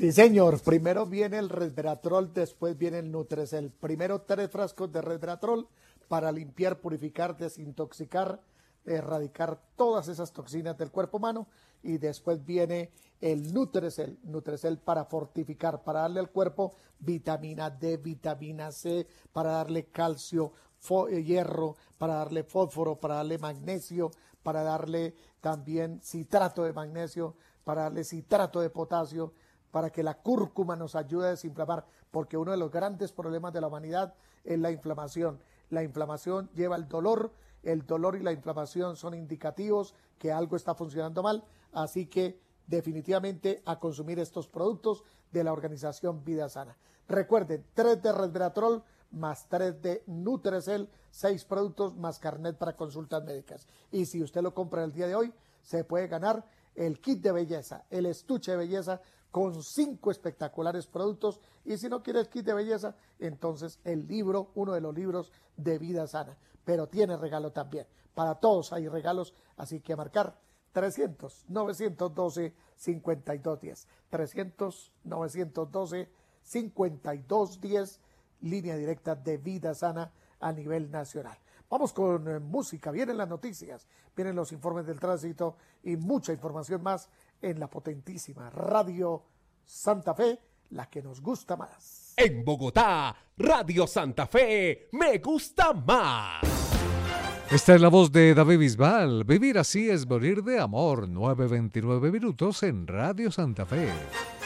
Sí, señor. Primero viene el resveratrol, después viene el Nutrecel. Primero 3 frascos de resveratrol para limpiar, purificar, desintoxicar, erradicar todas esas toxinas del cuerpo humano. Y después viene el Nutrecel. Nutrecel para fortificar, para darle al cuerpo vitamina D, vitamina C, para darle calcio, hierro, para darle fósforo, para darle magnesio, para darle también citrato de magnesio, para darle citrato de potasio, para que la cúrcuma nos ayude a desinflamar, porque uno de los grandes problemas de la humanidad es la inflamación. La inflamación lleva al dolor, el dolor y la inflamación son indicativos que algo está funcionando mal, así que definitivamente a consumir estos productos de la organización Vida Sana. Recuerden, 3 de resveratrol más 3 de Nutrecel, 6 productos más carnet para consultas médicas. Y si usted lo compra el día de hoy, se puede ganar el kit de belleza, el estuche de belleza con 5 espectaculares productos. Y si no quiere el kit de belleza, entonces el libro, uno de los libros de Vida Sana. Pero tiene regalo también. Para todos hay regalos, así que a marcar 300-912-5210. 300-912-5210, línea directa de Vida Sana a nivel nacional. Vamos con música, vienen las noticias, vienen los informes del tránsito y mucha información más en la potentísima Radio Santa Fe, la que nos gusta más. En Bogotá, Radio Santa Fe, me gusta más. Esta es la voz de David Bisbal. Vivir así es morir de amor. 9:29 en Radio Santa Fe.